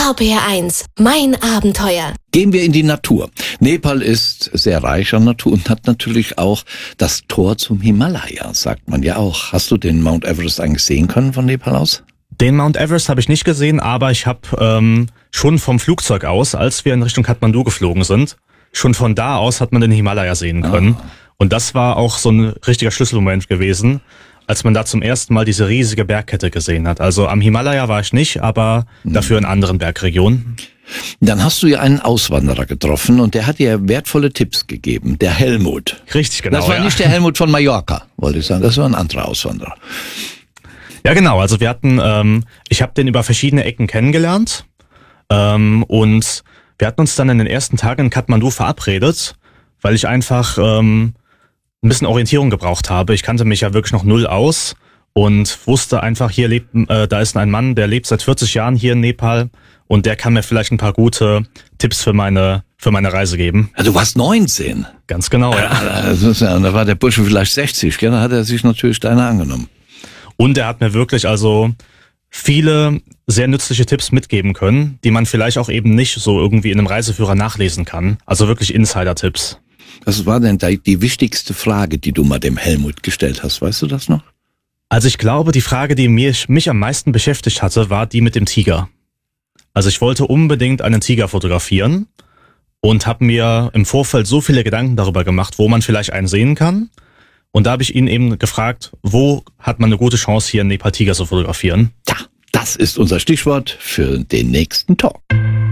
RPR1, mein Abenteuer. Gehen wir in die Natur. Nepal ist sehr reich an Natur und hat natürlich auch das Tor zum Himalaya, sagt man ja auch. Hast du den Mount Everest eigentlich sehen können von Nepal aus? Den Mount Everest habe ich nicht gesehen, aber ich habe schon vom Flugzeug aus, als wir in Richtung Kathmandu geflogen sind, schon von da aus hat man den Himalaya sehen können. Und das war auch so ein richtiger Schlüsselmoment gewesen, als man da zum ersten Mal diese riesige Bergkette gesehen hat. Also am Himalaya war ich nicht, aber dafür in anderen Bergregionen. Dann hast du ja einen Auswanderer getroffen und der hat dir wertvolle Tipps gegeben, der Helmut. Richtig, genau. Das war nicht der Helmut von Mallorca, wollte ich sagen, das war ein anderer Auswanderer. Ja, genau. Also wir hatten, ich habe den über verschiedene Ecken kennengelernt und wir hatten uns dann in den ersten Tagen in Kathmandu verabredet, weil ich einfach ein bisschen Orientierung gebraucht habe. Ich kannte mich ja wirklich noch null aus und wusste einfach, hier lebt, da ist ein Mann, der lebt seit 40 Jahren hier in Nepal und der kann mir vielleicht ein paar gute Tipps für meine Reise geben. Ja, du warst 19. Ganz genau, ja. Da war der Bursche vielleicht 60, gell? Da hat er sich natürlich deiner angenommen. Und er hat mir wirklich also viele sehr nützliche Tipps mitgeben können, die man vielleicht auch eben nicht so irgendwie in einem Reiseführer nachlesen kann. Also wirklich Insider-Tipps. Was war denn die wichtigste Frage, die du mal dem Helmut gestellt hast? Weißt du das noch? Also ich glaube, die Frage, die mich am meisten beschäftigt hatte, war die mit dem Tiger. Also ich wollte unbedingt einen Tiger fotografieren und habe mir im Vorfeld so viele Gedanken darüber gemacht, wo man vielleicht einen sehen kann. Und da habe ich ihn eben gefragt, wo hat man eine gute Chance, hier in Nepal Tiger zu fotografieren? Ja, das ist unser Stichwort für den nächsten Talk.